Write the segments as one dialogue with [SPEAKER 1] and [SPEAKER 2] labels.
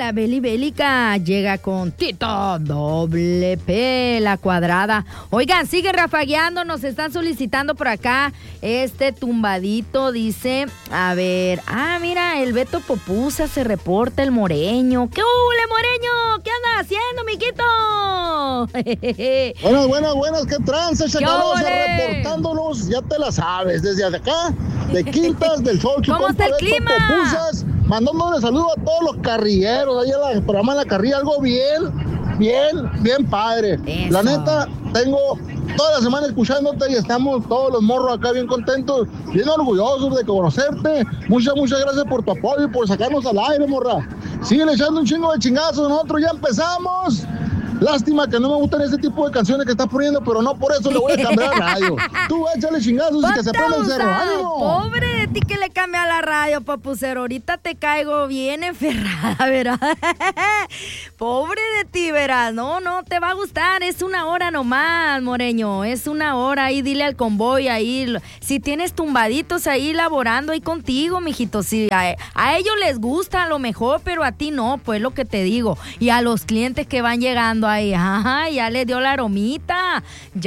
[SPEAKER 1] la Beli Bélica llega con Tito Doble P, la cuadrada. Oigan, sigue rafagueando, nos están solicitando por acá este tumbadito, dice, a ver, mira, el Beto Popusa se reporta, el Moreño. ¿Qué hule, Moreño? ¿Qué andas haciendo, miquito?
[SPEAKER 2] Buenas, qué trance, Chacalosa, reportándonos, ya te la sabes, desde acá, de Quintas del Sol.
[SPEAKER 1] ¿Cómo está el clima?
[SPEAKER 2] Popusas, mandándole saludos a todos los carrilleros, ahí en el programa de la carrilla, algo bien padre.
[SPEAKER 1] Eso.
[SPEAKER 2] La neta, tengo toda la semana escuchándote y estamos todos los morros acá bien contentos, bien orgullosos de conocerte. Muchas gracias por tu apoyo y por sacarnos al aire, morra. Sigue echando un chingo de chingazos, nosotros ya empezamos. Lástima que no me gustan ese tipo de canciones que estás poniendo, pero no por eso le voy a cambiar la radio. Tú échale chingazos y que se prenda el cerro. ¡Ánimo!
[SPEAKER 1] Pobre de ti que le cambia la radio, papucero. Ahorita te caigo bien enferrada, ¿verdad? Pobre de ti, verás. No te va a gustar. Es una hora nomás, Moreño. Es una hora. Ahí dile al convoy ahí. Si tienes tumbaditos ahí laborando ahí contigo, mijito. Si a ellos les gusta a lo mejor, pero a ti no, pues lo que te digo. Y a los clientes que van llegando ahí, ya les dio la aromita,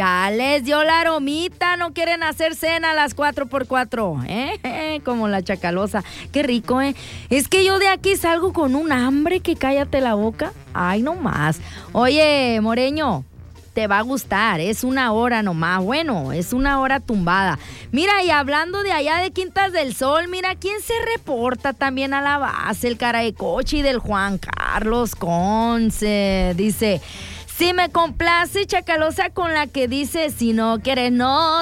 [SPEAKER 1] no quieren hacer cena a las 4x4, como la Chacalosa, qué rico, es que yo de aquí salgo con un hambre que cállate la boca, ay no más. Oye, Moreño, te va a gustar, es una hora nomás, bueno, es una hora tumbada. Mira, y hablando de allá de Quintas del Sol, mira quién se reporta también a la base, el Caraecochi del Juan Carlos Conce, dice, si me complace Chacalosa con la que dice, si no quieres no,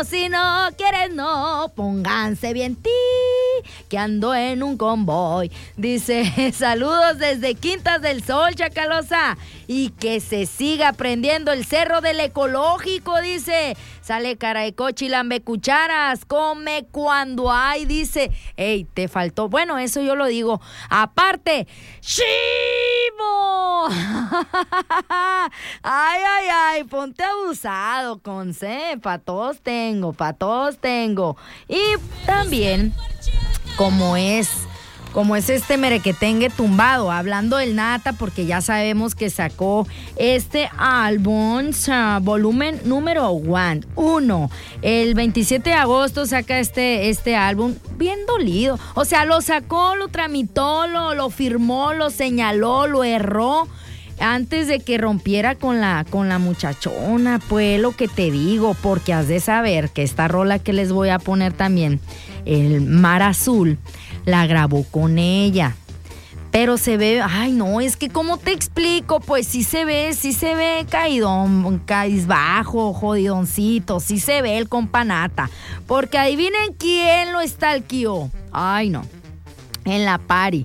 [SPEAKER 1] pónganse bien ti, que ando en un convoy. Dice, saludos desde Quintas del Sol, Chacalosa, y que se siga prendiendo el cerro del ecológico, dice. Sale Caraecochi, lambe cucharas, come cuando hay, dice. Ey, te faltó, bueno, eso yo lo digo. Aparte, ¡Chivo! Ay, ponte abusado, Conce, pa' todos tengo. Y también, como es este merequetengue tumbado, hablando del Nata, porque ya sabemos que sacó este álbum, volumen número 1. El 27 de agosto saca este álbum bien dolido. O sea, lo sacó, lo tramitó, lo firmó, lo señaló, lo erró antes de que rompiera con la muchachona, pues lo que te digo, porque has de saber que esta rola que les voy a poner también, el Mar Azul, la grabó con ella. Pero se ve, ay no, es que ¿cómo te explico? Pues sí se ve caidón, cabizbajo, jodidoncito, sí se ve el compa Nata. Porque adivinen quién lo stalkeó. Ay no. En la party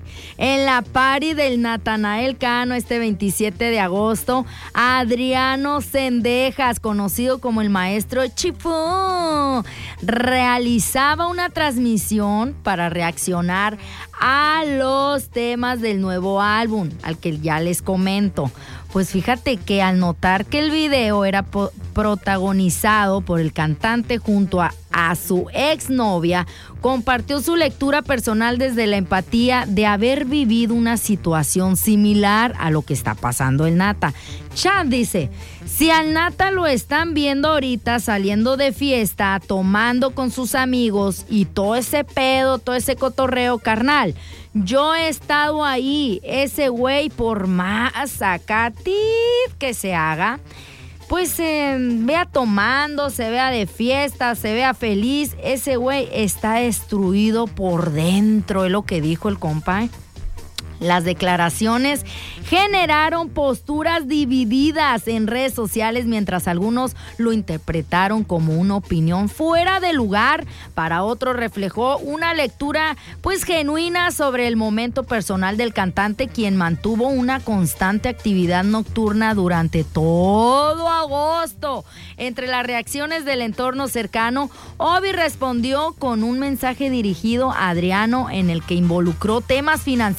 [SPEAKER 1] del Natanael Cano este 27 de agosto, Adriano Cendejas, conocido como el maestro Chifú, realizaba una transmisión para reaccionar a los temas del nuevo álbum, al que ya les comento. Pues fíjate que al notar que el video era protagonizado por el cantante junto a su exnovia, compartió su lectura personal desde la empatía de haber vivido una situación similar a lo que está pasando el Nata. Chad dice, si al Nata lo están viendo ahorita saliendo de fiesta, tomando con sus amigos y todo ese pedo, todo ese cotorreo, carnal, yo he estado ahí, ese güey por más sacatit que se haga, pues se vea tomando, se vea de fiesta, se vea feliz, ese güey está destruido por dentro, es lo que dijo el compa. Las declaraciones generaron posturas divididas en redes sociales, mientras algunos lo interpretaron como una opinión fuera de lugar. Para otros reflejó una lectura pues genuina sobre el momento personal del cantante, quien mantuvo una constante actividad nocturna durante todo agosto. Entre las reacciones del entorno cercano, Obi respondió con un mensaje dirigido a Adriano en el que involucró temas financieros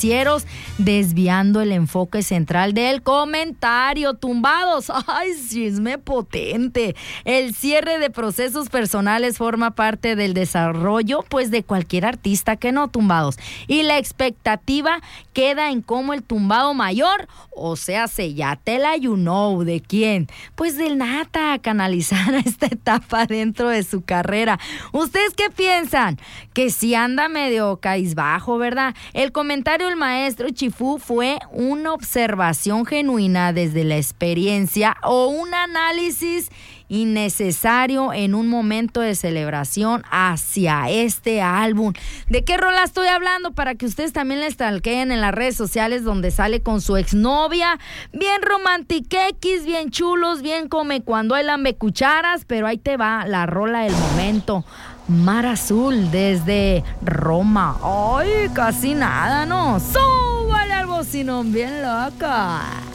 [SPEAKER 1] momentos, desviando el enfoque central del comentario. Tumbados, ¡ay, chisme potente! El cierre de procesos personales forma parte del desarrollo, pues, de cualquier artista, que no, tumbados. Y la expectativa queda en cómo el tumbado mayor, o sea, ya te la you know, ¿de quién? Pues del Nata, canalizar esta etapa dentro de su carrera. ¿Ustedes qué piensan? Que si anda medio cabizbajo, ¿verdad? El comentario del maestro Chifú fue una observación genuina desde la experiencia o un análisis innecesario en un momento de celebración hacia este álbum. ¿De qué rola estoy hablando? Para que ustedes también le stalkeen en las redes sociales, donde sale con su exnovia, bien romantiquequis, bien chulos, bien come cuando hay lambecucharas, pero ahí te va la rola del momento. Mar Azul desde Roma. Ay, casi nada, ¿no? Súbale al bocinón bien loca.